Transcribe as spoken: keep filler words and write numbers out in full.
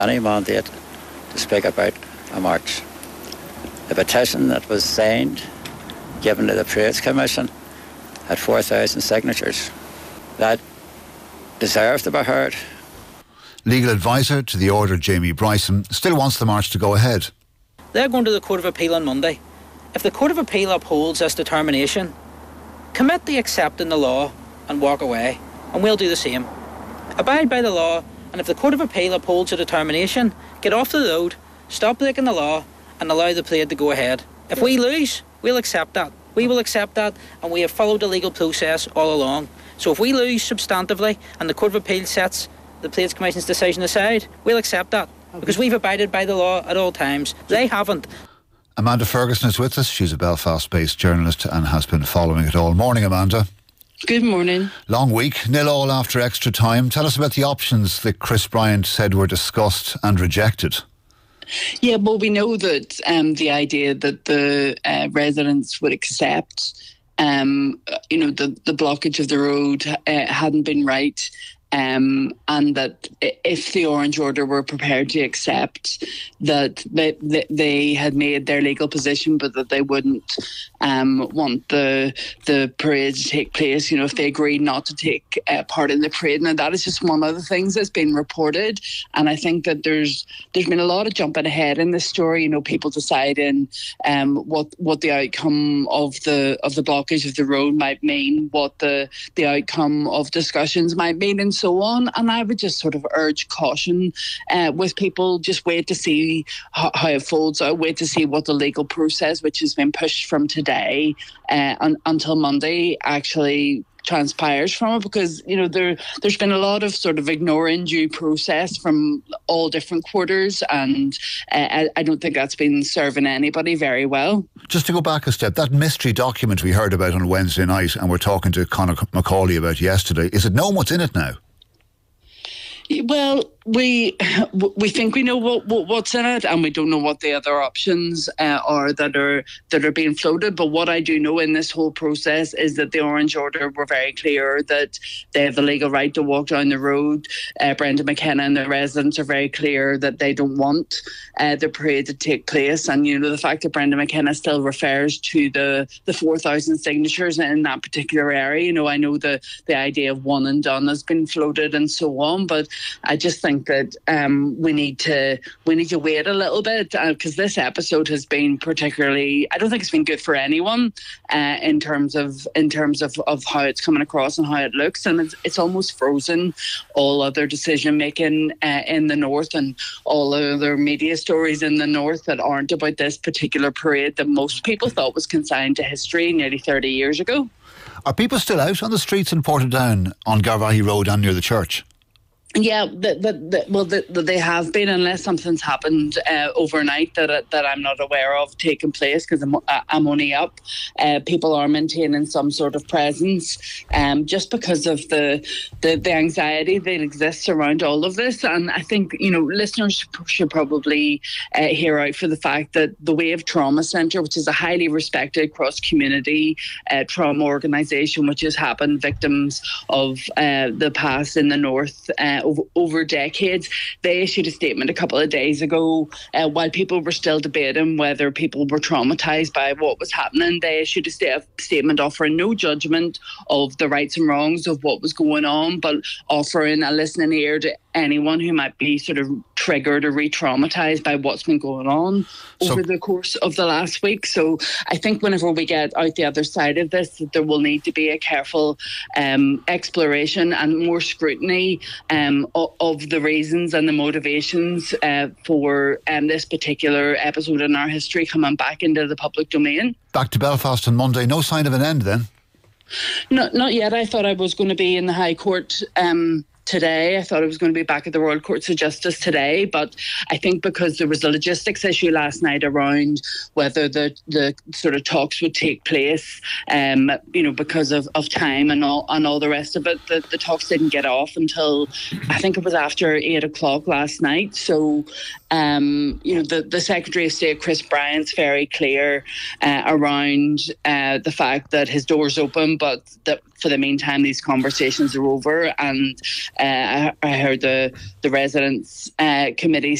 any mandate to speak about a march. The petition that was signed, given to the Parades Commission, had four thousand signatures. That deserves to be heard. Legal advisor to the order, Jamie Bryson, still wants the march to go ahead. They're going to the Court of Appeal on Monday. If the Court of Appeal upholds this determination, commit to accepting the law and walk away, and we'll do the same. Abide by the law, and if the Court of Appeal upholds a determination, get off the road, stop breaking the law, and allow the parade to go ahead. If we lose, we'll accept that. We will accept that, and we have followed the legal process all along. So if we lose substantively, and the Court of Appeal sets the Parades Commission's decision aside, we'll accept that, because we've abided by the law at all times. They haven't. Amanda Ferguson is with us. She's a Belfast-based journalist and has been following it all. Morning, Amanda. Good morning. Long week, nil all after extra time. Tell us about the options that Chris Bryant said were discussed and rejected. Yeah, well, we know that um, the idea that the uh, residents would accept, um, you know, the, the blockage of the road uh, hadn't been right. Um, and that if the Orange Order were prepared to accept that they, they had made their legal position, but that they wouldn't um, want the the parade to take place, you know, if they agreed not to take uh, part in the parade. Now, that is just one of the things that's been reported. And I think that there's there's been a lot of jumping ahead in this story, you know, people deciding um, what what the outcome of the of the blockage of the road might mean, what the, the outcome of discussions might mean, and so on. And I would just sort of urge caution uh, with people. Just wait to see how, how it folds out, wait to see what the legal process, which has been pushed from today uh, un, until Monday, actually transpires from it, because you know there there's been a lot of sort of ignoring due process from all different quarters, and uh, I, I don't think that's been serving anybody very well. Just to go back a step, that mystery document we heard about on Wednesday night and we're talking to Conor Macaulay about yesterday, is it known what's in it now? Well, we we think we know what, what what's in it, and we don't know what the other options uh, are that are that are being floated. But what I do know in this whole process is that the Orange Order were very clear that they have the legal right to walk down the road. Uh, Brendan McKenna and the residents are very clear that they don't want uh, the parade to take place. And you know, the fact that Brendan McKenna still refers to the the four thousand signatures in that particular area. You know, I know the the idea of one and done has been floated and so on, but I just think that um, we need to we need to wait a little bit, because uh, this episode has been particularly, I don't think it's been good for anyone uh, in terms of in terms of, of how it's coming across and how it looks, and it's, it's almost frozen all other decision making uh, in the north, and all other media stories in the north that aren't about this particular parade that most people thought was consigned to history nearly thirty years ago. Are people still out on the streets in Portadown, on Garvaghey Road and near the church? Yeah, the, the, the, well, the, the, they have been, unless something's happened uh, overnight that that I'm not aware of taking place, because I'm, I'm only up. Uh, people are maintaining some sort of presence, um, just because of the, the the anxiety that exists around all of this. And I think, you know, listeners should probably uh, hear out for the fact that the Wave Trauma Centre, which is a highly respected cross-community uh, trauma organisation, which has happened victims of uh, the past in the north, uh, Over, over decades. They issued a statement a couple of days ago uh, while people were still debating whether people were traumatised by what was happening. They issued a sta- statement offering no judgment of the rights and wrongs of what was going on, but offering a listening ear to anyone who might be sort of triggered or re-traumatised by what's been going on so, over the course of the last week. So I think whenever we get out the other side of this, that there will need to be a careful um, exploration and more scrutiny um, of, of the reasons and the motivations uh, for um, this particular episode in our history coming back into the public domain. Back to Belfast on Monday. No sign of an end then? No, not yet. I thought I was going to be in the High Court um, today. I thought I was going to be back at the Royal Courts of Justice today, but I think because there was a logistics issue last night around whether the, the sort of talks would take place, um, you know, because of, of time and all and all the rest of it, the, the talks didn't get off until I think it was after eight o'clock last night. So, um, you know, the, the Secretary of State, Chris Bryant's very clear uh, around uh, the fact that his door's open, but that for the meantime, these conversations are over. And uh, I, I heard the the residents uh, committee